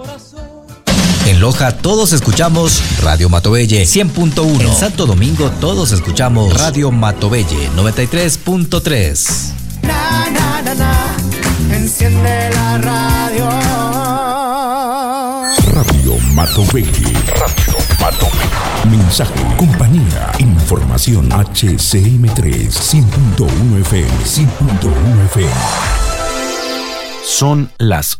En Loja todos escuchamos Radio Matovelle 100.1. En Santo Domingo todos escuchamos Radio Matovelle 93.3. Na, na, na, na. Enciende la radio. Radio Matovelle. Radio Matovelle. Mensaje, compañía, información. HCM3 100.1 FM. 100.1 FM. Son las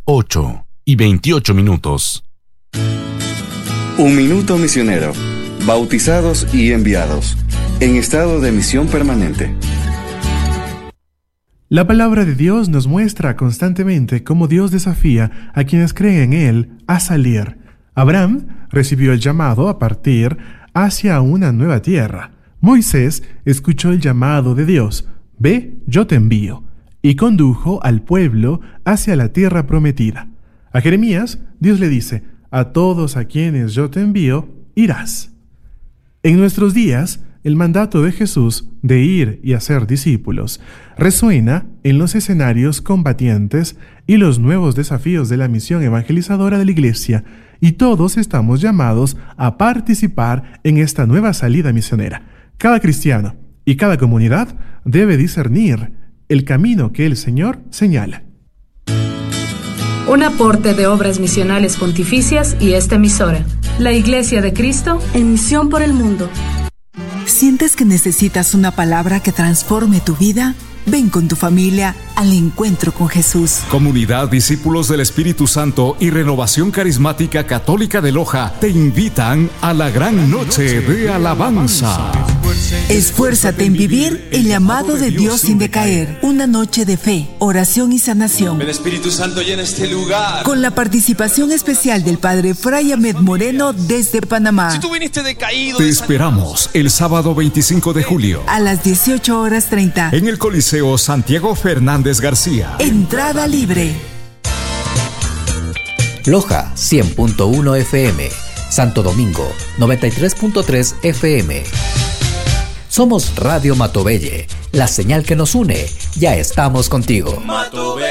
8:28. Un minuto misionero. Bautizados y enviados. En estado de misión permanente. La palabra de Dios nos muestra constantemente cómo Dios desafía a quienes creen en Él a salir. Abraham recibió el llamado a partir hacia una nueva tierra. Moisés escuchó el llamado de Dios: «Ve, yo te envío», y condujo al pueblo hacia la tierra prometida. A Jeremías, Dios le dice: «A todos a quienes yo te envío, irás». En nuestros días, el mandato de Jesús de ir y hacer discípulos resuena en los escenarios combatientes y los nuevos desafíos de la misión evangelizadora de la Iglesia, y todos estamos llamados a participar en esta nueva salida misionera. Cada cristiano y cada comunidad debe discernir el camino que el Señor señala. Un aporte de Obras Misionales Pontificias y esta emisora, la Iglesia de Cristo en misión por el mundo. ¿Sientes que necesitas una palabra que transforme tu vida? Ven con tu familia al encuentro con Jesús. Comunidad Discípulos del Espíritu Santo y Renovación Carismática Católica de Loja te invitan a la gran noche de alabanza. Esfuérzate en vivir el llamado de Dios sin decaer. Una noche de fe, oración y sanación. El Espíritu Santo llena este lugar. Con la participación especial del Padre Fray Ahmed Moreno desde Panamá. Si tú viniste decaído, te esperamos el sábado 25 de julio a las 18:30 en el Coliseo Santiago Fernández García. Entrada libre. Loja 100.1 FM. Santo Domingo 93.3 FM. Somos Radio Matovelle, la señal que nos une. Ya estamos contigo.